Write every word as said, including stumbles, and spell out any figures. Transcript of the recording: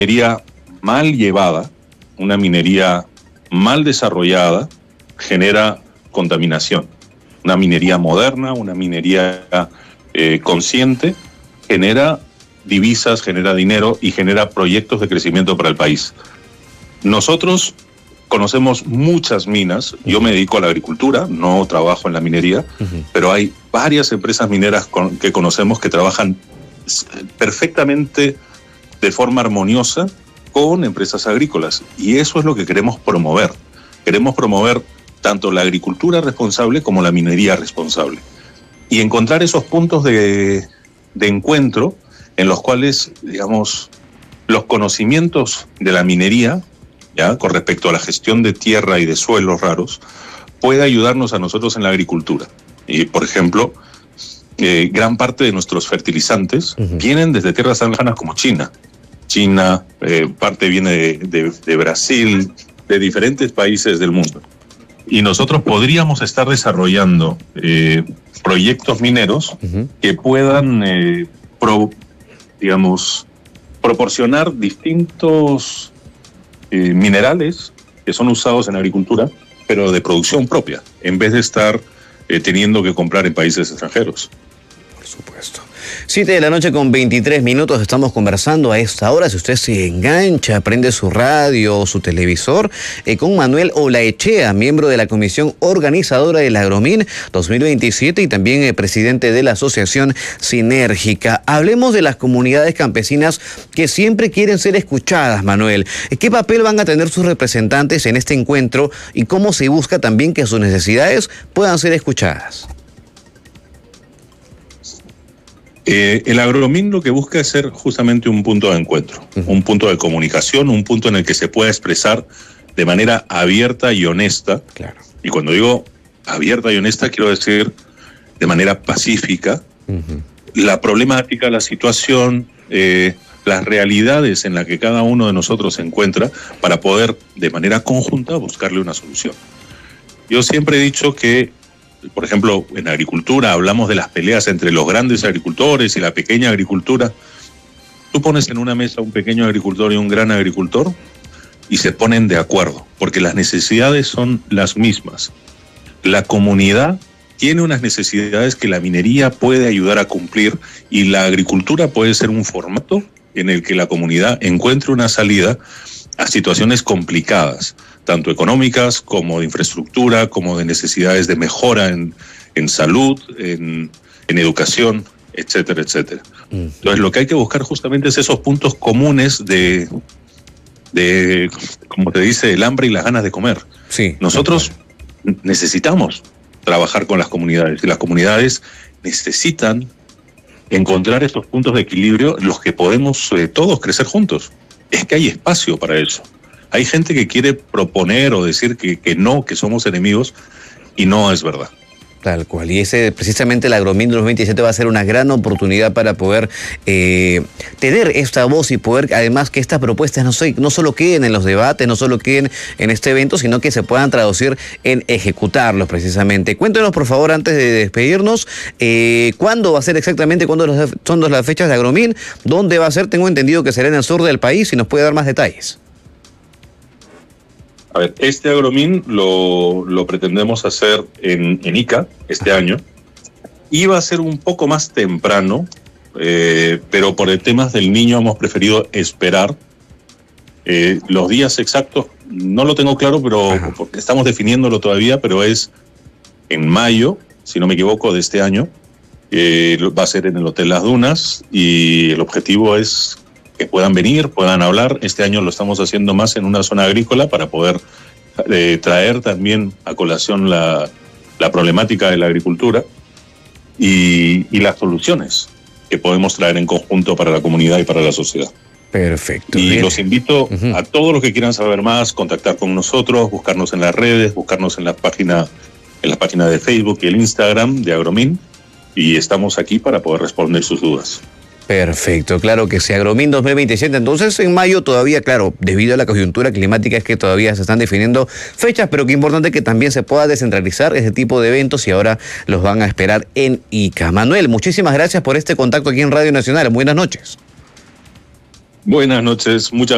minería mal llevada, una minería mal desarrollada, genera contaminación. Una minería moderna, una minería eh, consciente, genera divisas, genera dinero y genera proyectos de crecimiento para el país. Nosotros conocemos muchas minas. Yo me dedico a la agricultura, no trabajo en la minería, uh-huh. pero hay varias empresas mineras con, que conocemos que trabajan perfectamente de forma armoniosa con empresas agrícolas. Y eso es lo que queremos promover. Queremos promover tanto la agricultura responsable como la minería responsable. Y encontrar esos puntos de, de encuentro en los cuales, digamos, los conocimientos de la minería, ya con respecto a la gestión de tierra y de suelos raros, puede ayudarnos a nosotros en la agricultura. Y, por ejemplo, eh, gran parte de nuestros fertilizantes uh-huh. vienen desde tierras tan lejanas como China. China, eh, parte viene de, de, de Brasil, de diferentes países del mundo. Y nosotros podríamos estar desarrollando eh, proyectos mineros uh-huh. que puedan, eh, pro, digamos, proporcionar distintos eh, minerales que son usados en agricultura, pero de producción propia, en vez de estar eh, teniendo que comprar en países extranjeros. Por supuesto. siete de la noche con veintitrés minutos, estamos conversando a esta hora. Si usted se engancha, prende su radio o su televisor, eh, con Manuel Olaechea, miembro de la comisión organizadora del Agromin dos mil veintisiete y también eh, presidente de la asociación Sinérgica. Hablemos de las comunidades campesinas que siempre quieren ser escuchadas, Manuel. ¿Qué papel van a tener sus representantes en este encuentro y cómo se busca también que sus necesidades puedan ser escuchadas? Eh, el Agromin lo que busca es ser justamente un punto de encuentro, uh-huh. un punto de comunicación, un punto en el que se pueda expresar de manera abierta y honesta. Claro. Y cuando digo abierta y honesta, quiero decir de manera pacífica, uh-huh. la problemática, la situación, eh, las realidades en las que cada uno de nosotros se encuentra para poder de manera conjunta buscarle una solución. Yo siempre he dicho que, por ejemplo, en agricultura hablamos de las peleas entre los grandes agricultores y la pequeña agricultura. Tú pones en una mesa un pequeño agricultor y un gran agricultor y se ponen de acuerdo, porque las necesidades son las mismas. La comunidad tiene unas necesidades que la minería puede ayudar a cumplir y la agricultura puede ser un formato en el que la comunidad encuentre una salida a situaciones complicadas, tanto económicas como de infraestructura, como de necesidades de mejora en, en salud, en, en educación, etcétera, etcétera. Uh-huh. Entonces, lo que hay que buscar justamente es esos puntos comunes de, de, como te dice, el hambre y las ganas de comer. Sí. Nosotros necesitamos trabajar con las comunidades y las comunidades necesitan encontrar estos puntos de equilibrio en los que podemos eh, todos crecer juntos. Es que hay espacio para eso. Hay gente que quiere proponer o decir que, que no, que somos enemigos, y no es verdad. Tal cual, y ese precisamente el Agromin dos mil veintisiete va a ser una gran oportunidad para poder eh, tener esta voz y poder, además, que estas propuestas no, soy, no solo queden en los debates, no solo queden en este evento, sino que se puedan traducir en ejecutarlos precisamente. Cuéntenos, por favor, antes de despedirnos, eh, ¿cuándo va a ser exactamente, cuándo son las fechas de Agromin? ¿Dónde va a ser? Tengo entendido que será en el sur del país, si nos puede dar más detalles. A ver, este Agromin lo, lo pretendemos hacer en, en Ica este año. Iba a ser un poco más temprano, eh, pero por el tema del niño hemos preferido esperar. Eh, los días exactos no lo tengo claro, pero Ajá. porque estamos definiéndolo todavía, pero es en mayo, si no me equivoco, de este año. Eh, va a ser en el Hotel Las Dunas y el objetivo es que puedan venir, puedan hablar. Este año lo estamos haciendo más en una zona agrícola para poder eh, traer también a colación la, la problemática de la agricultura y, y las soluciones que podemos traer en conjunto para la comunidad y para la sociedad. Perfecto. Y bien. Los invito uh-huh. a todos los que quieran saber más, contactar con nosotros, buscarnos en las redes, buscarnos en la página, en la página de Facebook y el Instagram de Agromin, y estamos aquí para poder responder sus dudas. Perfecto, claro que sí. Agromin dos mil veintisiete, entonces en mayo todavía, claro, debido a la coyuntura climática es que todavía se están definiendo fechas, pero qué importante que también se pueda descentralizar ese tipo de eventos y ahora los van a esperar en Ica. Manuel, muchísimas gracias por este contacto aquí en Radio Nacional. Buenas noches. Buenas noches, muchas